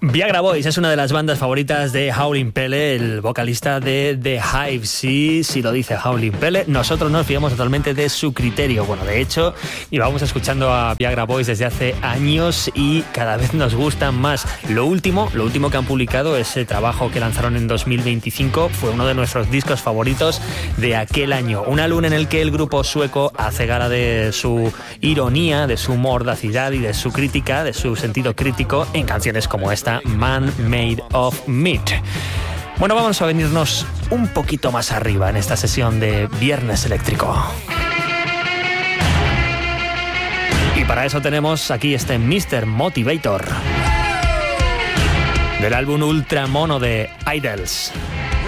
Viagra Boys es una de las bandas favoritas de Howlin' Pelle, el vocalista de The Hive. Sí, si lo dice Howlin' Pelle, nosotros nos fiamos totalmente de su criterio. Bueno, de hecho, íbamos escuchando a Viagra Boys desde hace años y cada vez nos gustan más. Lo último que han publicado, ese trabajo que lanzaron en 2025, fue uno de nuestros discos favoritos de aquel año. Un álbum en el que el grupo sueco hace gala de su ironía, de su mordacidad y de su crítica, de su sentido crítico en canciones como esta, Man Made of Meat. Bueno, vamos a venirnos un poquito más arriba en esta sesión de Viernes Eléctrico. Y para eso tenemos aquí este Mr. Motivator del álbum Ultra Mono de Idols.